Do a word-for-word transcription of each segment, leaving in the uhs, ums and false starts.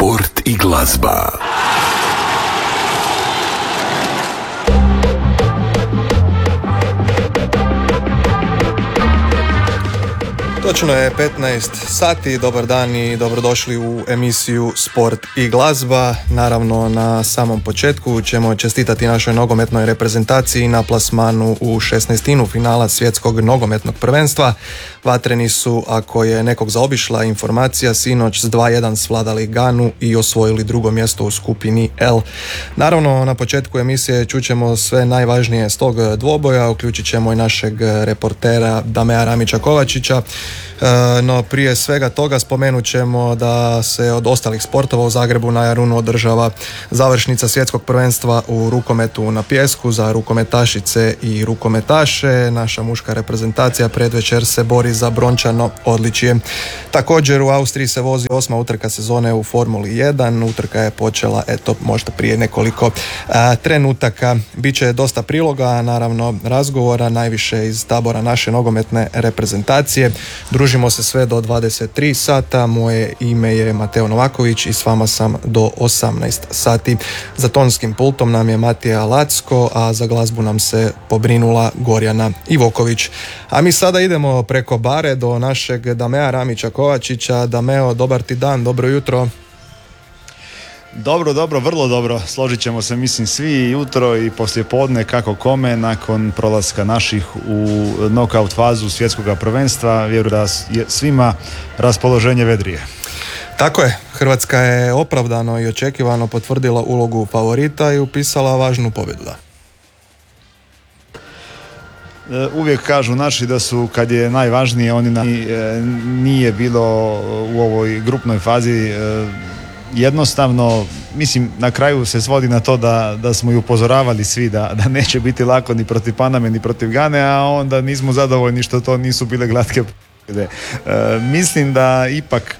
Sport i glazba. Točno je petnaest sati, dobar dan i dobrodošli u emisiju Sport i glazba. Naravno, na samom početku ćemo čestitati našoj nogometnoj reprezentaciji na plasmanu u šesnaestinu finala svjetskog nogometnog prvenstva. Vatreni su, ako je nekog zaobišla informacija, sinoć s dva jedan svladali Ganu i osvojili drugo mjesto u skupini L. Naravno, na početku emisije čućemo sve najvažnije s tog dvoboja, uključit ćemo i našeg reportera Damea Ramića Kovačića. No prije svega toga spomenut ćemo da se od ostalih sportova u Zagrebu na Jarunu održava završnica svjetskog prvenstva u rukometu na pijesku za rukometašice i rukometaše. Naša muška reprezentacija predvečer se bori za brončano odličje. Također u Austriji se vozi osma utrka sezone u Formuli jedan. Utrka je počela eto možda prije nekoliko a, trenutaka. Biće dosta priloga, naravno razgovora, najviše iz tabora naše nogometne reprezentacije. Družimo se sve do dvadeset tri sata. Moje ime je Mateo Novaković i s vama sam do osamnaest sati. Za tonskim pultom nam je Matija Lacko, a za glazbu nam se pobrinula Gorjana Ivoković. A mi sada idemo preko bare do našeg Damea Ramića Kovačića. Dameo, dobar ti dan, dobro jutro. Dobro, dobro, vrlo dobro. Složit ćemo se, mislim, svi jutro i poslijepodne kako kome nakon prolaska naših u knockout fazu svjetskog prvenstva. Vjerujem da je svima raspoloženje vedrije. Tako je, Hrvatska je opravdano i očekivano potvrdila ulogu favorita i upisala važnu pobjedu. Da. Uvijek kažu naši da su, kad je najvažnije, oni na, nije bilo u ovoj grupnoj fazi jednostavno. Mislim, na kraju se svodi na to da, da smo i upozoravali svi da, da neće biti lako ni protiv Paname ni protiv Gane, a onda nismo zadovoljni što to nisu bile glatke pobjede. E, mislim da ipak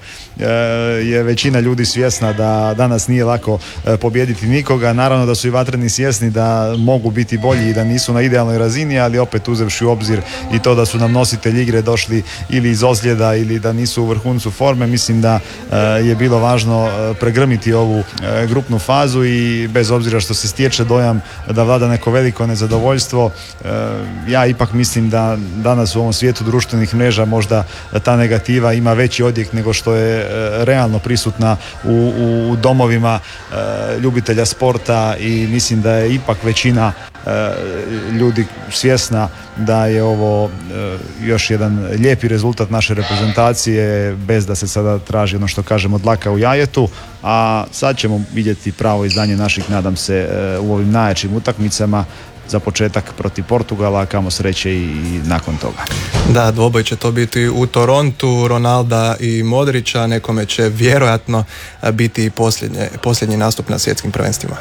je većina ljudi svjesna da danas nije lako pobijediti nikoga. Naravno da su i vatreni svjesni da mogu biti bolji i da nisu na idealnoj razini, ali opet uzevši u obzir i to da su nam nositelji igre došli ili iz ozljeda ili da nisu u vrhuncu forme, mislim da je bilo važno pregrmiti ovu grupnu fazu i bez obzira što se stječe dojam da vlada neko veliko nezadovoljstvo, ja ipak mislim da danas u ovom svijetu društvenih mreža možda ta negativa ima veći odjek nego što je realno prisutna u, u domovima e, ljubitelja sporta i mislim da je ipak većina e, ljudi svjesna da je ovo e, još jedan lijepi rezultat naše reprezentacije, bez da se sada traži ono što kažemo dlaka u jajetu, a sad ćemo vidjeti pravo izdanje naših, nadam se, e, u ovim najjačim utakmicama. Za početak protiv Portugala, a kamo sreće i nakon toga. Da, dvoboj će to biti u Torontu, Ronalda i Modrića, nekome će vjerojatno biti posljednje, posljednji nastup na svjetskim prvenstvima.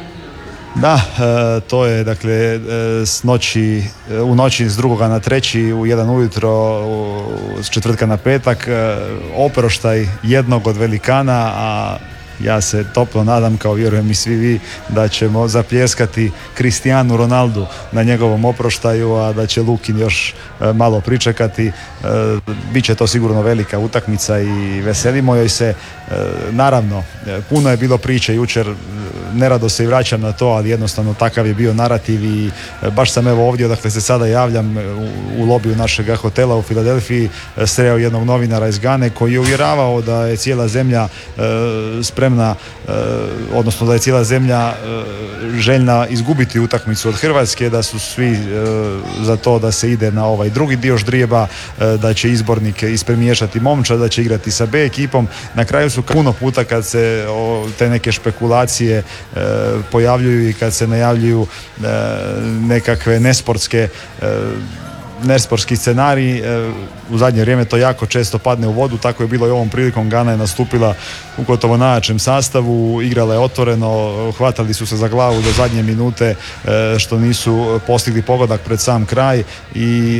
Da, e, to je dakle e, s noći, e, u noći s drugoga na treći u jedan ujutro, u, s četvrtka na petak, e, oproštaj jednog od velikana, a ja se toplo nadam, kao vjerujem i svi vi, da ćemo zapljeskati Cristianu Ronaldu na njegovom oproštaju, a da će Lukin još e, malo pričekati. E, Biće to sigurno velika utakmica i veselimo joj se. E, naravno, e, puno je bilo priče jučer, nerado se i vraćam na to, ali jednostavno takav je bio narativ i e, baš sam evo ovdje, dakle se sada javljam u, u lobiju našeg hotela u Filadelfiji, e, sreo jednog novinara iz Gane koji je uvjeravao da je cijela zemlja e, spremna spremna, odnosno da je cijela zemlja željna izgubiti utakmicu od Hrvatske, da su svi za to da se ide na ovaj drugi dio ždrijeba, da će izbornik ispremiješati momčad, da će igrati sa B ekipom. Na kraju su puno puta kad se te neke špekulacije pojavljuju i kad se najavljuju nekakve nesportske nesportski scenarij, u zadnje vrijeme to jako često padne u vodu, tako je bilo i ovom prilikom. Gana je nastupila u gotovo najjačem sastavu, igrala je otvoreno, hvatali su se za glavu do zadnje minute što nisu postigli pogodak pred sam kraj i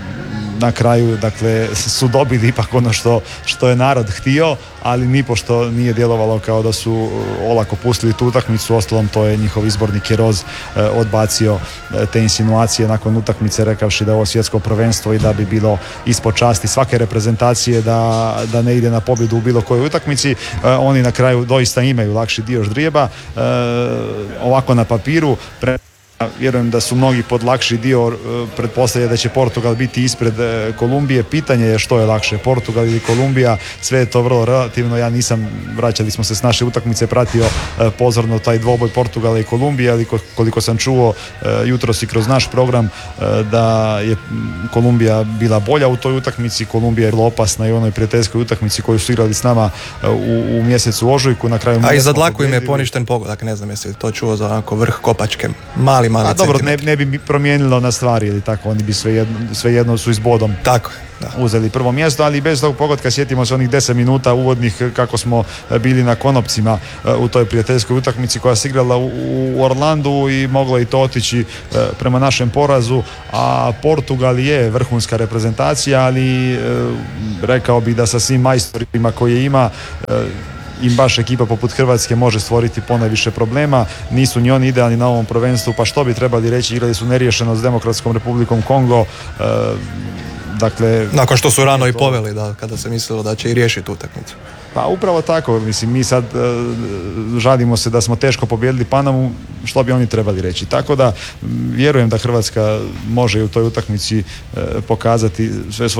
na kraju dakle su dobili ipak ono što, što je narod htio, ali nipošto nije djelovalo kao da su olako pustili tu utakmicu. Ostalom to je njihov izbornik Jeroz eh, odbacio eh, te insinuacije nakon utakmice rekavši da je ovo svjetsko prvenstvo i da bi bilo ispod po časti svake reprezentacije da, da ne ide na pobjedu u bilo kojoj utakmici. Oni na kraju doista imaju lakši dio ždrijeba. Ovako na papiru pre vjerujem da su mnogi pod lakši dio, pretpostavlja da će Portugal biti ispred Kolumbije. Pitanje je što je lakše, Portugal ili Kolumbija, sve je to vrlo relativno. Ja nisam, vraćali smo se s naše utakmice, pratio pozorno taj dvoboj Portugala i Kolumbije, ali koliko sam čuo jutros i kroz naš program da je Kolumbija bila bolja u toj utakmici. Kolumbija je bila opasna i u onoj prijateljskoj utakmici koju su igrali s nama u, u mjesecu ožujku. Na kraju a i za dlaku im je poništen pogodak, ne znam jesi to čuo, za onako vrh kopačke, mali A dobro, ne, ne bi promijenilo na stvari ili tako, oni bi svejedno, svejedno su izbodom tako, da. uzeli prvo mjesto, ali bez tog pogotka sjetimo se onih deset minuta uvodnih kako smo bili na konopcima u toj prijateljskoj utakmici koja se igrala u, u Orlandu i moglo i to otići prema našem porazu, a Portugal je vrhunska reprezentacija, ali rekao bih da sa svim majstorima koje ima im baš ekipa poput Hrvatske može stvoriti ponajviše problema. Nisu ni oni idealni na ovom prvenstvu, pa što bi trebali reći, igrali su neriješeno s Demokratskom Republikom Kongo. E, dakle, nakon što su rano i poveli, da, kada se mislilo da će i riješiti utakmicu. Pa upravo tako, mislim, mi sad e, žalimo se da smo teško pobijedili Panamu, što bi oni trebali reći. Tako da vjerujem da Hrvatska može i u toj utakmici e, pokazati sve svoje